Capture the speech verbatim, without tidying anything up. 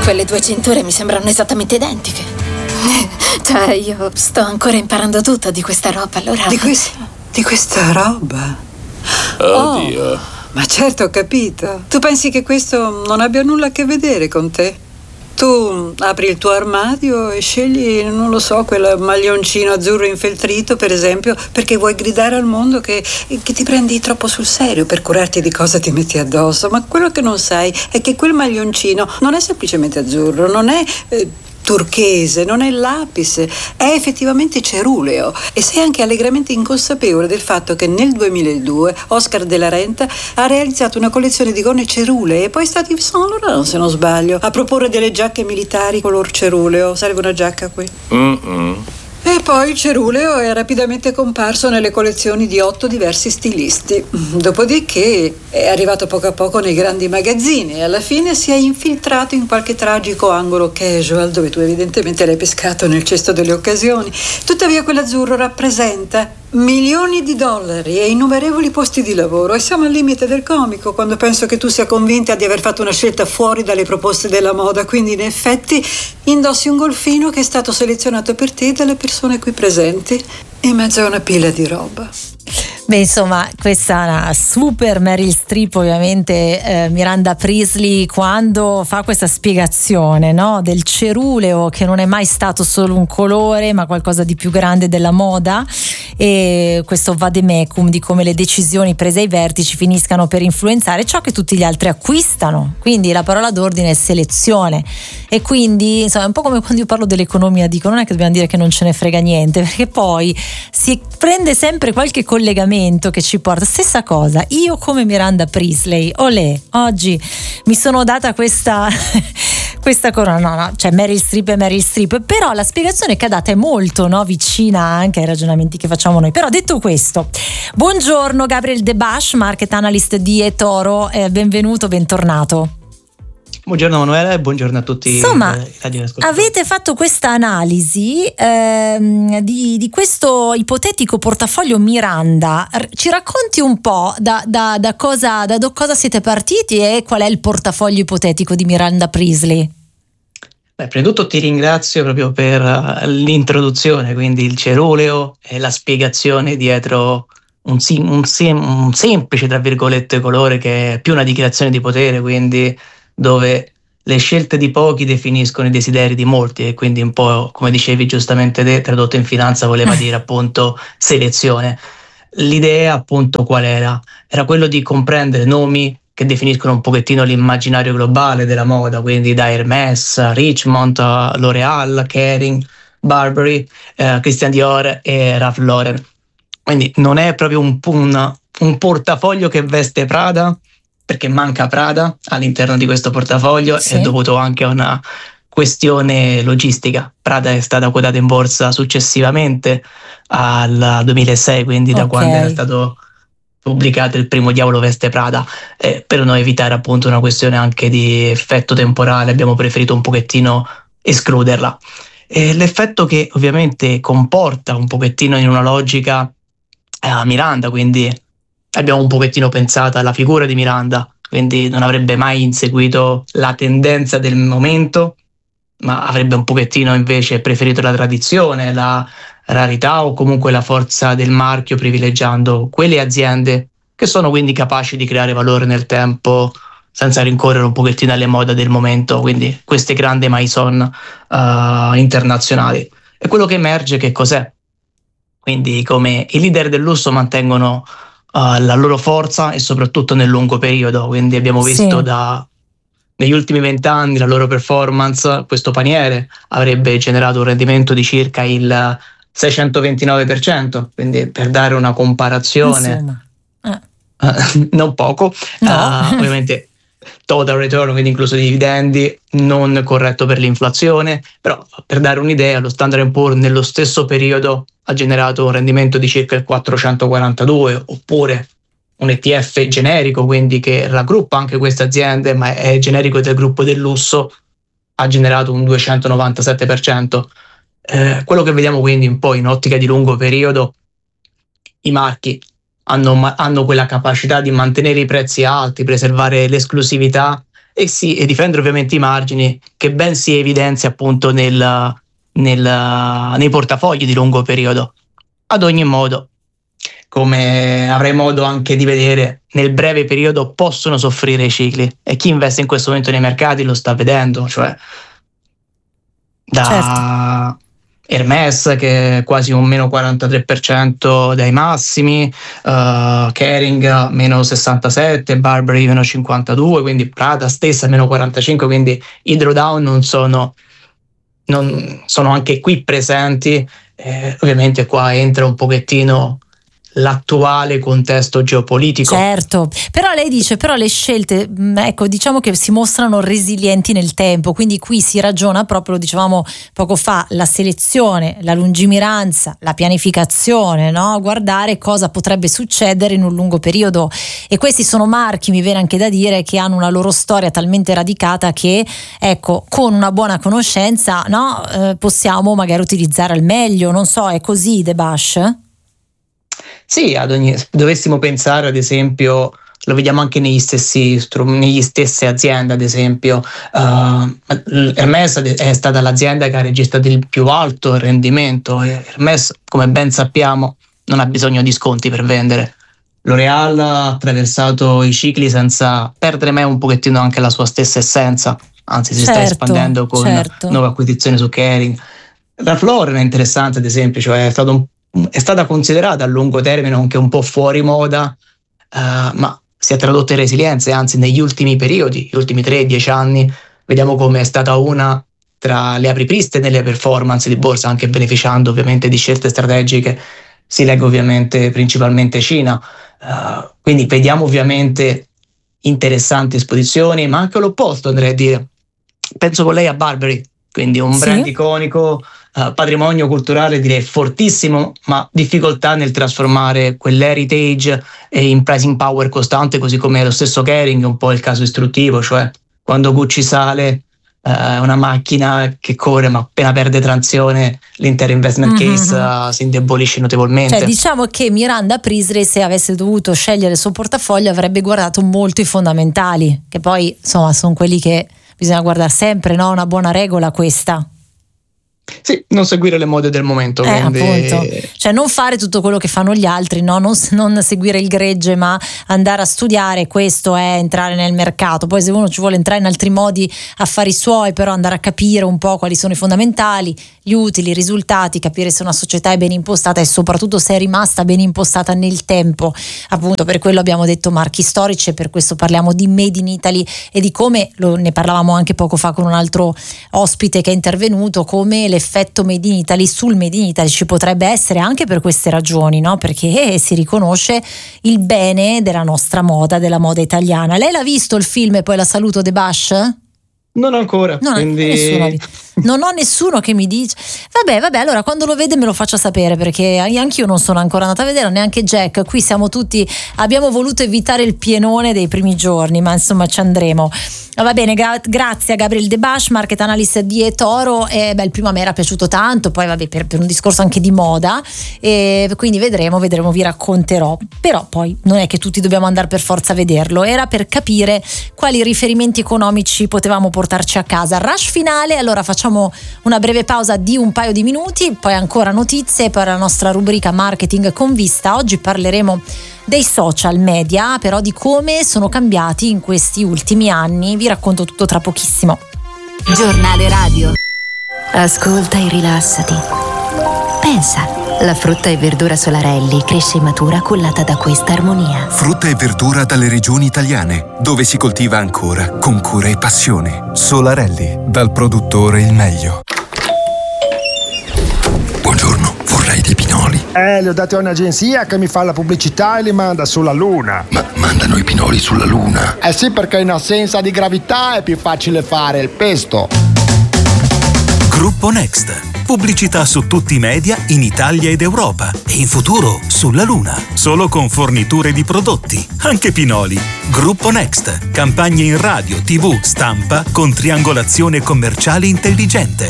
Quelle due cinture mi sembrano esattamente identiche. Cioè, io sto ancora imparando tutto di questa roba, allora... Di, quest- di questa roba? Oddio. Oh, ma certo, ho capito. Tu pensi che questo non abbia nulla a che vedere con te? Tu apri il tuo armadio e scegli, non lo so, quel maglioncino azzurro infeltrito, per esempio, perché vuoi gridare al mondo che, che ti prendi troppo sul serio per curarti di cosa ti metti addosso. Ma quello che non sai è che quel maglioncino non è semplicemente azzurro, non è... Eh, turchese, non è lapis, è effettivamente ceruleo, e sei anche allegramente inconsapevole del fatto che nel duemiladue Oscar de la Renta ha realizzato una collezione di gonne cerulee e poi è stato Yves Saint Laurent, se non sbaglio, a proporre delle giacche militari color ceruleo. Serve una giacca qui? Mm-mm. E poi il ceruleo è rapidamente comparso nelle collezioni di otto diversi stilisti. Dopodiché è arrivato poco a poco nei grandi magazzini e alla fine si è infiltrato in qualche tragico angolo casual dove tu evidentemente l'hai pescato nel cesto delle occasioni. Tuttavia quell'azzurro rappresenta milioni di dollari e innumerevoli posti di lavoro, e siamo al limite del comico quando penso che tu sia convinta di aver fatto una scelta fuori dalle proposte della moda. Quindi in effetti indossi un golfino che è stato selezionato per te dalle persone qui presenti in mezzo a una pila di roba. Beh, insomma, questa è una super Meryl Streep, ovviamente. eh, Miranda Priestly, quando fa questa spiegazione, no, del ceruleo, che non è mai stato solo un colore ma qualcosa di più grande della moda, e questo vademecum di come le decisioni prese ai vertici finiscano per influenzare ciò che tutti gli altri acquistano. Quindi la parola d'ordine è selezione, e quindi insomma è un po' come quando io parlo dell'economia, dico non è che dobbiamo dire che non ce ne frega niente, perché poi si prende sempre qualche collegamento che ci porta. Stessa cosa, io come Miranda Priestly, olè, oggi mi sono data questa questa corona, no, no, cioè Meryl Streep e Meryl Streep, però la spiegazione che ha data è molto, no, vicina anche ai ragionamenti che facciamo noi. Però detto questo, buongiorno Gabriel Debache, market analyst di eToro, eh, benvenuto, bentornato. Buongiorno Manuela e buongiorno a tutti. Insomma, i radioascoltatori. avete fatto questa analisi ehm, di, di questo ipotetico portafoglio Miranda. Ci racconti un po' da, da, da, cosa, da cosa siete partiti e qual è il portafoglio ipotetico di Miranda Priestly? Beh, prima di tutto ti ringrazio proprio per l'introduzione, quindi il ceruleo e la spiegazione dietro un, sim, un, sim, un semplice, tra virgolette, colore che è più una dichiarazione di potere, quindi dove le scelte di pochi definiscono i desideri di molti, e quindi un po', come dicevi giustamente te, tradotto in finanza voleva dire appunto selezione. L'idea appunto qual era? Era quello di comprendere nomi che definiscono un pochettino l'immaginario globale della moda, quindi da Hermès, Richemont, L'Oréal, Kering, Burberry, eh, Christian Dior e Ralph Lauren. Quindi non è proprio un, un, un portafoglio che veste Prada, perché manca Prada all'interno di questo portafoglio, sì. È dovuto anche a una questione logistica. Prada è stata quotata in borsa successivamente al duemilasei, quindi okay. Da quando era stato pubblicato il primo Diavolo veste Prada, eh, per non evitare appunto una questione anche di effetto temporale abbiamo preferito un pochettino escluderla. E l'effetto che ovviamente comporta un pochettino in una logica a Miranda, quindi abbiamo un pochettino pensato alla figura di Miranda, quindi non avrebbe mai inseguito la tendenza del momento, ma avrebbe un pochettino invece preferito la tradizione, la rarità o comunque la forza del marchio, privilegiando quelle aziende che sono quindi capaci di creare valore nel tempo senza rincorrere un pochettino alle mode del momento, quindi queste grandi maison uh, internazionali. E quello che emerge che cos'è? Quindi come i leader del lusso mantengono Uh, la loro forza e soprattutto nel lungo periodo, quindi abbiamo visto sì. da negli ultimi vent'anni la loro performance. Questo paniere avrebbe generato un rendimento di circa il seicentoventinove per cento, quindi per dare una comparazione eh. uh, non poco, no. uh, ovviamente total return, quindi incluso i dividendi, non corretto per l'inflazione, però per dare un'idea lo Standard and Poor's nello stesso periodo ha generato un rendimento di circa il quattrocentoquarantadue, oppure un E T F generico, quindi che raggruppa anche queste aziende ma è generico del gruppo del lusso, ha generato un duecentonovantasette per cento. Eh, quello che vediamo quindi un po' in ottica di lungo periodo, i marchi hanno, hanno quella capacità di mantenere i prezzi alti, preservare l'esclusività e, sì, e difendere ovviamente i margini, che ben si evidenzia appunto nel, nel, nei portafogli di lungo periodo. Ad ogni modo, come avrai modo anche di vedere, nel breve periodo possono soffrire i cicli, e chi investe in questo momento nei mercati lo sta vedendo, cioè da certo. Hermès che è quasi un meno quarantatré per cento dai massimi, uh, Kering meno sessantasette, Burberry meno cinquantadue, quindi Prada stessa meno quarantacinque, quindi i drawdown non sono, non, sono anche qui presenti. Eh, ovviamente qua entra un pochettino l'attuale contesto geopolitico. Certo, però lei dice però le scelte, ecco, diciamo che si mostrano resilienti nel tempo, quindi qui si ragiona proprio, lo dicevamo poco fa, la selezione, la lungimiranza, la pianificazione, no? Guardare cosa potrebbe succedere in un lungo periodo, e questi sono marchi, mi viene anche da dire, che hanno una loro storia talmente radicata che, ecco, con una buona conoscenza, no, eh, possiamo magari utilizzare al meglio, non so, è così, Debash? Sì, ad ogni, dovessimo pensare ad esempio, lo vediamo anche negli stessi negli stesse aziende, ad esempio uh, Hermès è stata l'azienda che ha registrato il più alto rendimento, e Hermès, come ben sappiamo, non ha bisogno di sconti per vendere. L'Oréal ha attraversato i cicli senza perdere mai un pochettino anche la sua stessa essenza, anzi si certo, sta espandendo con certo. nuove acquisizioni su Kering. Ralph Lauren è interessante, ad esempio, cioè è stato un è stata considerata a lungo termine anche un po' fuori moda, uh, ma si è tradotta in resilienza, e anzi negli ultimi periodi, gli ultimi tre dieci anni, vediamo come è stata una tra le apripiste nelle performance di borsa, anche beneficiando ovviamente di scelte strategiche. Si legge ovviamente principalmente Cina, uh, quindi vediamo ovviamente interessanti esposizioni, ma anche l'opposto, andrei a dire. Penso con lei a Burberry, quindi un sì. brand iconico, Uh, patrimonio culturale direi fortissimo, ma difficoltà nel trasformare quell'heritage in pricing power costante, così come lo stesso Kering, un po' il caso istruttivo, cioè quando Gucci sale è uh, una macchina che corre, ma appena perde trazione l'intero investment mm-hmm. case uh, si indebolisce notevolmente. Cioè, diciamo che Miranda Priestley, se avesse dovuto scegliere il suo portafoglio, avrebbe guardato molto i fondamentali, che poi insomma sono quelli che bisogna guardare sempre, no? Una buona regola questa. Sì, non seguire le mode del momento, eh, quindi... appunto. Cioè non fare tutto quello che fanno gli altri, no? non, non seguire il gregge, ma andare a studiare. Questo è entrare nel mercato. Poi se uno ci vuole entrare in altri modi, affari suoi, però andare a capire un po' quali sono i fondamentali, gli utili, i risultati, capire se una società è ben impostata e soprattutto se è rimasta ben impostata nel tempo. Appunto, per quello abbiamo detto marchi storici, e per questo parliamo di Made in Italy e di come, lo, ne parlavamo anche poco fa con un altro ospite che è intervenuto, come le effetto Made in Italy sul Made in Italy ci potrebbe essere anche per queste ragioni, no? Perché si riconosce il bene della nostra moda, della moda italiana. Lei l'ha visto il film E poi la saluto, Debash? Non ancora, non quindi... nessuno, non ho nessuno che mi dice. Vabbè, vabbè, allora quando lo vede me lo faccia sapere, perché anch'io non sono ancora andata a vedere, neanche Jack. Qui siamo tutti, abbiamo voluto evitare il pienone dei primi giorni, ma insomma ci andremo. Va bene, gra- grazie a Gabriel Debash, market analyst di eToro. E beh, il primo a me era piaciuto tanto, poi vabbè, per, per un discorso anche di moda, e quindi vedremo, vedremo, vi racconterò. Però poi non è che tutti dobbiamo andare per forza a vederlo, era per capire quali riferimenti economici potevamo portarci a casa. Rush finale, allora facciamo una breve pausa di un paio di minuti, poi ancora notizie, poi la nostra rubrica Marketing con Vista. Oggi parleremo dei social media, però di come sono cambiati in questi ultimi anni. Vi racconto tutto tra pochissimo. Giornale radio. Ascolta e rilassati. Pensa, la frutta e verdura Solarelli cresce e matura cullata da questa armonia. Frutta e verdura dalle regioni italiane, dove si coltiva ancora con cura e passione. Solarelli, dal produttore il meglio. Buongiorno, vorrei dei pinoli. Eh, li ho dati a un'agenzia che mi fa la pubblicità e li manda sulla Luna. Ma mandano i pinoli sulla Luna? Eh sì, perché in assenza di gravità è più facile fare il pesto. Gruppo Next. Pubblicità su tutti i media in Italia ed Europa e in futuro sulla Luna. Solo con forniture di prodotti, anche pinoli. Gruppo Next. Campagne in radio, tivù, stampa con triangolazione commerciale intelligente.